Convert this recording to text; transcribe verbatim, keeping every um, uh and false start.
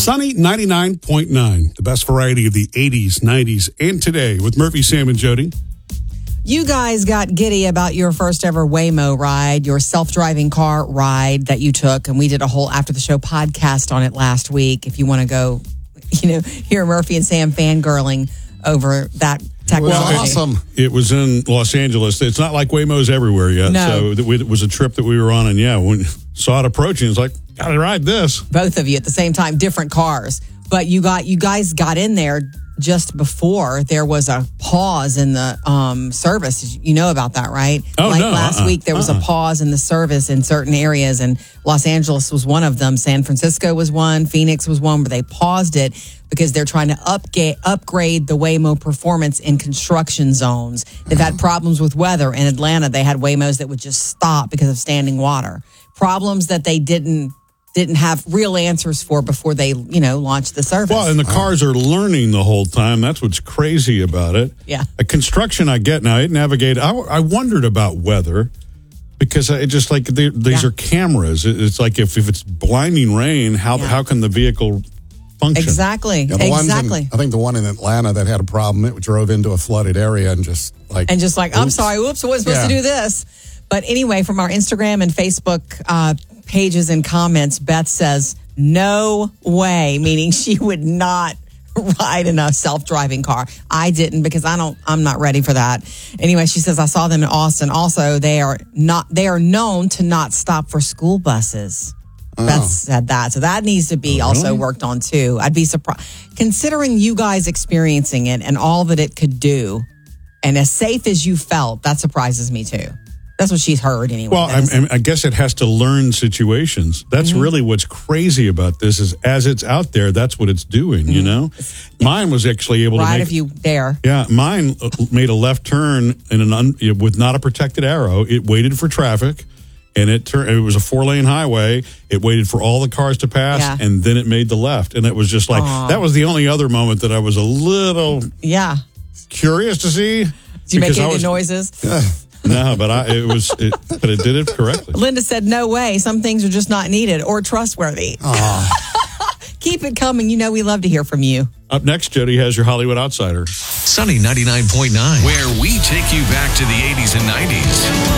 Sunny ninety-nine point nine, the best variety of the eighties, nineties, and today with Murphy, Sam, and Jody. You guys got giddy about your first ever Waymo ride, your self-driving car ride that you took, and we did a whole after the show podcast on it last week. If you want to go, you know, hear Murphy and Sam fangirling over that technology. Well, awesome. It was in Los Angeles. It's not like Waymo's everywhere yet. No. So it was a trip that we were on, and yeah, when saw it approaching, it's like, gotta ride this. Both of you at the same time, different cars. But you got you guys got in there just before there was a pause in the um, service. You know about that, right? Oh, like no, last uh-uh, week, there was uh-uh. a pause in the service in certain areas, and Los Angeles was one of them. San Francisco was one. Phoenix was one where they paused it because they're trying to upga- upgrade the Waymo performance in construction zones. They've had problems with weather. In Atlanta, they had Waymos that would just stop because of standing water. Problems that they didn't didn't have real answers for before they, you know, launched the service. Well, and the cars are learning the whole time. That's what's crazy about it. Yeah. A construction I get now, it navigated. I, I wondered about weather because it just like, they, these Yeah. are cameras. It, it's like if, if it's blinding rain, how Yeah. how can the vehicle function? Exactly. Yeah, the ones exactly. in, I think the one in Atlanta that had a problem, it drove into a flooded area and just like... And just like, I'm oops. sorry, oops, I wasn't supposed Yeah. to do this. But anyway, from our Instagram and Facebook uh, pages and comments, Beth says, no way, meaning she would not ride in a self-driving car. I didn't because I don't, I'm not ready for that. Anyway, she says, I saw them in Austin. Also, they are not, they are known to not stop for school buses. Oh. Beth said that. So that needs to be Oh, also really? worked on too. I'd be surprised. Considering you guys experiencing it and all that it could do, and as safe as you felt, that surprises me too. That's what she's heard anyway. Well, That's- I, I guess it has to learn situations. That's Mm-hmm. really what's crazy about this is as it's out there, that's what it's doing, you know? Mine was actually able to right make... if you dare. Yeah, mine uh, made a left turn in an un, with not a protected arrow. It waited for traffic, and it turned. It was a four lane highway. It waited for all the cars to pass, Yeah. and then it made the left. And it was just like Aw. that was the only other moment that I was a little Yeah. curious to see. Do you make because I any was- noises? No, but I it was, it, but it did it correctly. Linda said, no way. Some things are just not needed or trustworthy. Keep it coming. You know we love to hear from you. Up next, Jody has your Hollywood Outsider. Sunny ninety-nine point nine, where we take you back to the eighties and nineties.